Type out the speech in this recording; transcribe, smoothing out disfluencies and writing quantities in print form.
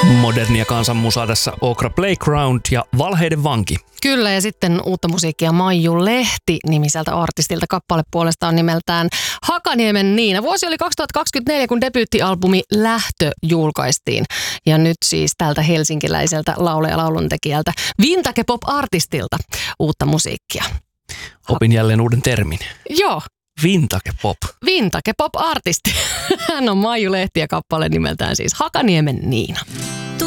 Modernia kansanmusaa tässä Okra Playground ja Valheiden vanki. Kyllä, ja sitten uutta musiikkia Maiju Lehti nimiseltä artistilta. Kappale puolestaan nimeltään Hakaniemen Niina. Vuosi oli 2024, kun debyyttialbumi Lähtö julkaistiin. Ja nyt siis tältä helsinkiläiseltä laulaja- ja lauluntekijältä Vintage Pop-artistilta uutta musiikkia. Opin jälleen uuden termin. Joo. Vintage Pop. Vintage Pop-artisti. Hän on Maiju Lehti ja kappale nimeltään siis Hakaniemen Niina.